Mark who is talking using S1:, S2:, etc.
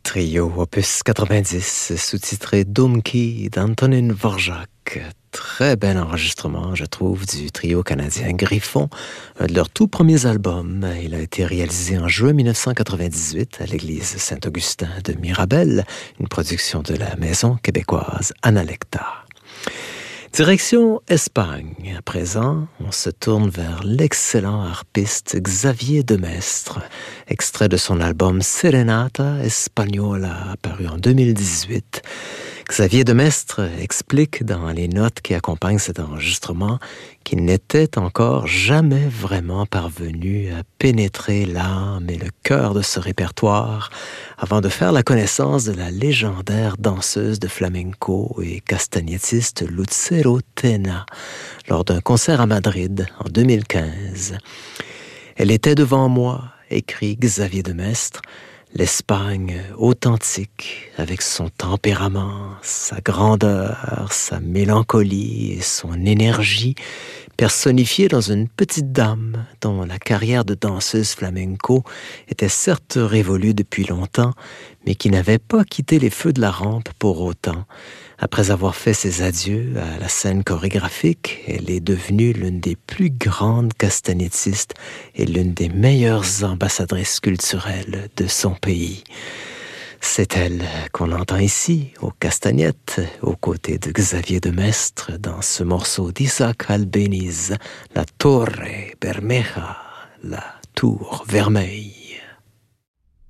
S1: Trio, opus 90, sous-titré Dumki d'Antonin Dvorak. Très bel enregistrement, je trouve, du trio canadien Griffon, un de leurs tout premiers albums. Il a été réalisé en juin 1998 à l'église Saint-Augustin de Mirabel, une production de la maison québécoise Analecta. Direction Espagne. À présent, on se tourne vers l'excellent harpiste Xavier Demestre, extrait de son album Serenata Española, paru en 2018. Xavier Demestre explique dans les notes qui accompagnent cet enregistrement qu'il n'était encore jamais vraiment parvenu à pénétrer l'âme et le cœur de ce répertoire avant de faire la connaissance de la légendaire danseuse de flamenco et castagnettiste Lucero Tena lors d'un concert à Madrid en 2015. Elle était devant moi, écrit Xavier Demestre, l'Espagne authentique, avec son tempérament, sa grandeur, sa mélancolie et son énergie, personnifiée dans une petite dame dont la carrière de danseuse flamenco était certes révolue depuis longtemps, mais qui n'avait pas quitté les feux de la rampe pour autant. Après avoir fait ses adieux à la scène chorégraphique, elle est devenue l'une des plus grandes castanettistes et l'une des meilleures ambassadrices culturelles de son pays. C'est elle qu'on entend ici, aux castagnettes, aux côtés de Xavier Demestre, dans ce morceau d'Isaac Albéniz, La Torre Bermeja, la tour vermeille.